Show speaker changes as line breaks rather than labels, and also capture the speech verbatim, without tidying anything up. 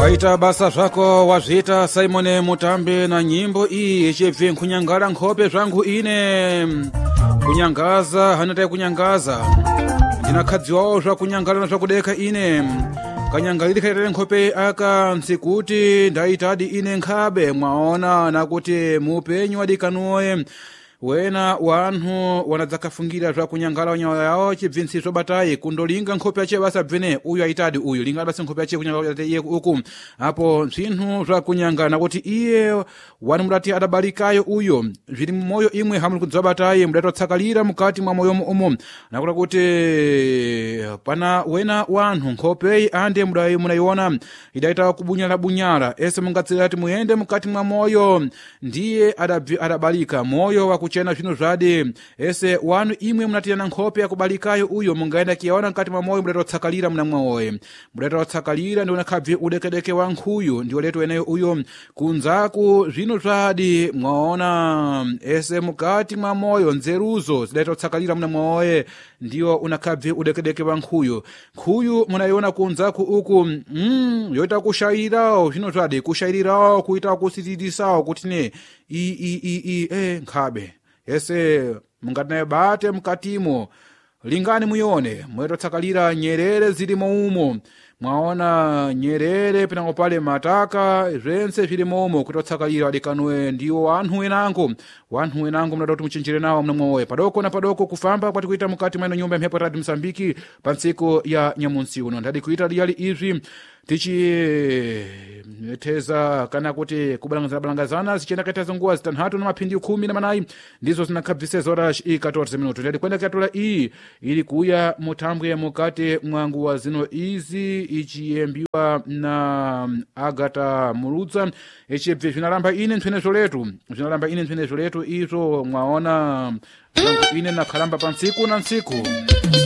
waita basa zvako wazvita Simon Mutambe na nyimbo iyi ichibve kunyangala nkhope zvangu ine kunyangaza hanotai kunyangaza ndinakhadziwawo zvakunyangala na zvakudeka ine kanyangaliri khaitare nkhope aka nsikuti ndaitadi ine nkhabe mwaona nakuti mupenyu wadikanuoye wena wanhu wanadzakafungira zva kunyangala wanyawa yawo chibvinsi zobatayi kundolinga nkhope yache basa bvene uyu aitadi uyu linga basa nkhope yache kunyangala iye uku apo zvinthu zva kunyangana kuti iye wani mudati adabalikayo uyo zviri moyo imwe hamuri kudzabatayi mudatotsakalira mukati mwa moyo umo nakuti kuti pana wena wanhu nkhope ande mudai munaiona idaita kubunyala bunyala ese mungatsirati muende mukati mwa moyo ndiye adabvi adabalika moyo wa kuchena zvino zvade ese wanu imwe munatiyana nkhope yakubalikayo uyo mungaenda kiyaona mkati mwa moyo mudatotsakalira muna mwawoye mudatotsakalira ndiona khabve udekedeke wankhuyu ndiwo leto eneyo uyo kunzaku zvino zvadi mwaona ese mukati mwa moyo nzeruzo zidatotsakalira muna mwawoye ndiyo unakhabve udekedeke wankhuyu nkhuyu munaiona kunzaku uku mm, yoita kushairawo zvino zvadi kushairirawo kuita kusitirisawo kuti ne i i i i e nkhabe ese mungati naye bate mkatimo lingani muyone mwetotsakalira nyerere zilimo umo mwaona nyerere pinango pale mataka zvense zvilimo umo kutotsakalira wadikanuwe ndiwo wanhu wenango wanhu wenango mnadoti muchinjire nawo mnamwowe padoko na padoko kufamba kwati kuita mukati mwa nyumba ya mphepo Radio Msambiki pa ntsiku ya nyamunsi uno ndadi kuita liyali izvi tichiteza kana kuti kubalangazana balangazana zichenda kaita nguwa zitanhatu na maphindi khumi na manayi ndizo zinakhabvise zora i catorze minuto ndadi kwenda katula iyi ili kuya mutambwe mukati mwa nguwa zino izi ichiyembiwa na Agata Murudza ichibve zvinaramba ine ntwenezo letu zvinaramba ine ntwenezo letu izvo mwaona ine nakhalamba pa ntsiku na ntsiku